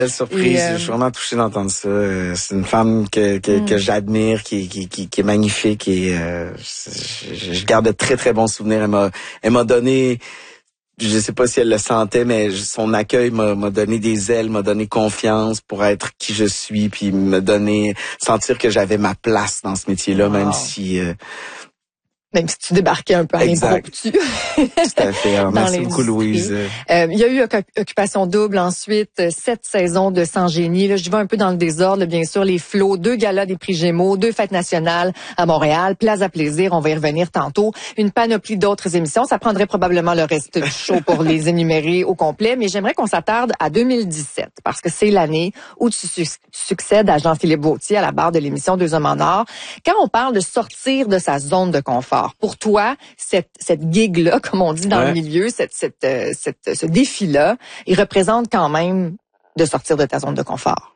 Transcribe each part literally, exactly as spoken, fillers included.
Belle surprise, euh... je suis vraiment touché d'entendre ça. C'est une femme que que, mm. que j'admire, qui, qui qui qui est magnifique et euh, je, je garde de très très bons souvenirs. Elle m'a elle m'a donné, je sais pas si elle le sentait, mais son accueil m'a m'a donné des ailes, m'a donné confiance pour être qui je suis, puis me donner sentir que j'avais ma place dans ce métier-là, wow. même si euh, Même si tu débarquais un peu à l'impromptu. Tout à fait. Alors, merci beaucoup, Louise. Euh, il y a eu Occupation double ensuite, sept saisons de Sans génie. Là, je vais un peu dans le désordre, bien sûr. Les flots, deux galas des prix Gémeaux, deux fêtes nationales à Montréal, Plaza Plaisir, on va y revenir tantôt. Une panoplie d'autres émissions. Ça prendrait probablement le reste du show pour les énumérer au complet. Mais j'aimerais qu'on s'attarde à deux mille dix-sept parce que c'est l'année où tu su- succèdes à Jean-Philippe Vautier à la barre de l'émission Deux hommes en or. Quand on parle de sortir de sa zone de confort, pour toi, cette, cette gig-là, comme on dit dans ouais. le milieu, cette, cette, euh, cette, ce défi-là, il représente quand même de sortir de ta zone de confort.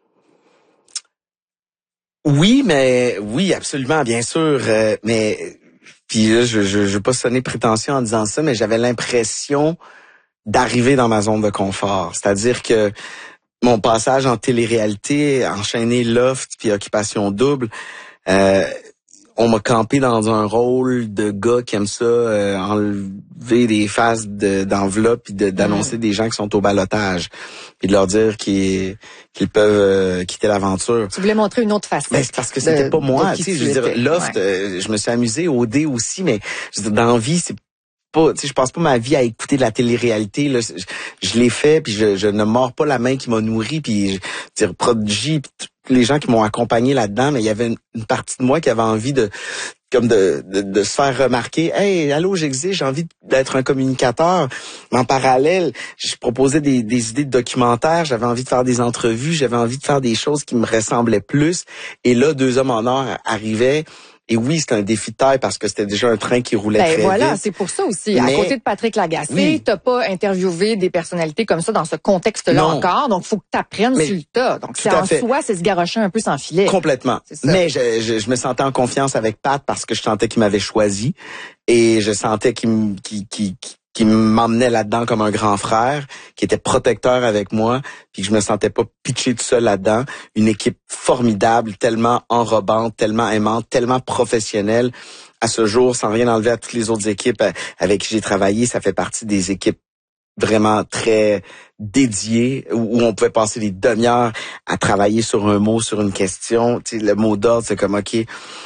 Oui, mais oui, absolument, bien sûr. Euh, mais puis là, je, je, je veux pas sonner prétentieux en disant ça, mais j'avais l'impression d'arriver dans ma zone de confort. C'est-à-dire que mon passage en télé-réalité, enchaîné Loft puis Occupation double, euh, on m'a campé dans un rôle de gars qui aime ça, euh, enlever des faces de, d'enveloppe puis de, d'annoncer mmh. des gens qui sont au ballottage puis de leur dire qu'ils, qu'ils peuvent euh, quitter l'aventure. Tu voulais montrer une autre facette. Mais c'est parce que c'était de, pas moi, tu sais, je veux dire, Loft, ouais. euh, je me suis amusé au dé aussi, mais je veux dire, dans la vie, c'est pas, tu sais, je passe pas ma vie à écouter de la télé-réalité, là. Je, je l'ai fait puis je, je ne mords pas la main qui m'a nourri puis je veux dire, Prodigy puis les gens qui m'ont accompagné là-dedans, mais il y avait une, une partie de moi qui avait envie de comme de, de, de se faire remarquer. Hey, allô, j'existe, j'ai envie d'être un communicateur. Mais en parallèle, je proposais des, des idées de documentaires, j'avais envie de faire des entrevues, j'avais envie de faire des choses qui me ressemblaient plus. Et là, Deux hommes en or arrivaient. Et oui, c'était un défi de taille parce que c'était déjà un train qui roulait ben très voilà, vite. C'est pour ça aussi. Mais, à côté de Patrick Lagacé, oui. t'as pas interviewé des personnalités comme ça dans ce contexte-là non. encore. Donc, faut que t'apprennes sur le tas. Donc, c'est en fait. soi, c'est se garrocher un peu sans filet. Complètement. Mais je, je, je me sentais en confiance avec Pat parce que je sentais qu'il m'avait choisi et je sentais qu'il me, qu'il, qu'il, qui m'emmenait là-dedans comme un grand frère, qui était protecteur avec moi, puis que je me sentais pas pitché tout seul là-dedans. Une équipe formidable, tellement enrobante, tellement aimante, tellement professionnelle. À ce jour, sans rien enlever à toutes les autres équipes avec qui j'ai travaillé, ça fait partie des équipes vraiment très dédiées, où on pouvait passer des demi-heures à travailler sur un mot, sur une question. Tu sais, le mot d'ordre, c'est comme, OK,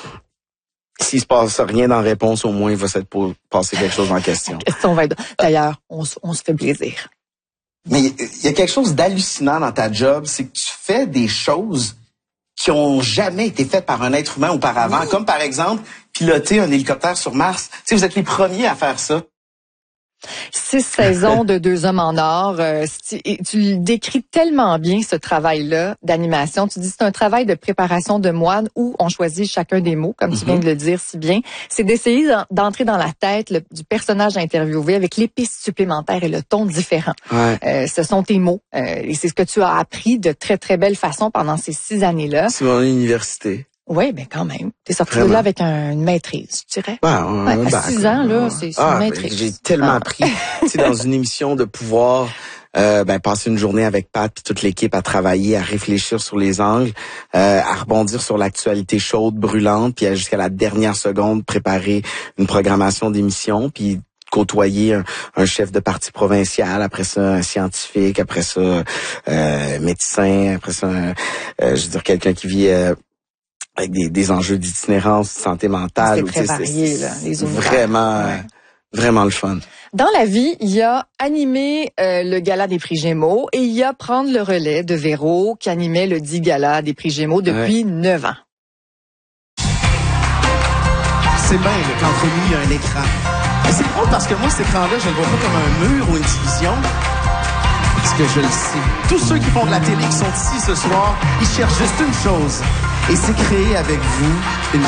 s'il se passe rien dans la réponse, au moins, il va se passer quelque chose en question. question va être... D'ailleurs, on, on se fait plaisir. Mais il y a quelque chose d'hallucinant dans ta job, c'est que tu fais des choses qui ont jamais été faites par un être humain auparavant. Oui. Comme par exemple, piloter un hélicoptère sur Mars. Tu sais, vous êtes les premiers à faire ça. Six saisons de Deux hommes en or. Euh, tu, tu décris tellement bien ce travail-là d'animation. Tu dis c'est un travail de préparation de moine où on choisit chacun des mots, comme mm-hmm. tu viens de le dire si bien. C'est d'essayer d'entrer dans la tête le, du personnage interviewé avec les pistes supplémentaires et le ton différent. Ouais. Euh, ce sont tes mots euh, et c'est ce que tu as appris de très très belle façon pendant ces six années-là. C'est mon université. Oui, mais quand même. T'es sorti Vraiment? de là avec un, une maîtrise, tu dirais. Ouais, ouais, ouais, à six ans, là, c'est ah, une maîtrise. Ben, j'ai tellement ah. appris, tu sais, dans une émission de pouvoir euh, ben, passer une journée avec Pat et toute l'équipe à travailler, à réfléchir sur les angles, euh, à rebondir sur l'actualité chaude, brûlante, puis jusqu'à la dernière seconde préparer une programmation d'émission, puis côtoyer un, un chef de parti provincial, après ça un scientifique, après ça euh, médecin, après ça euh, je veux dire quelqu'un qui vit euh, avec des, des enjeux d'itinérance, de santé mentale. C'est très varié, là, les univers. Vraiment, ouais. vraiment le fun. Dans la vie, il y a animer euh, le gala des prix Gémeaux et il y a prendre le relais de Véro qui animait le dit gala des prix Gémeaux depuis neuf ouais. ans. C'est bien qu'entre nous, il y a un écran. Et c'est drôle parce que moi, cet écran-là, je le vois pas comme un mur ou une division. Parce que je le sais. Tous ceux qui font de la télé, qui sont ici ce soir, ils cherchent juste une chose. Et c'est créer avec vous une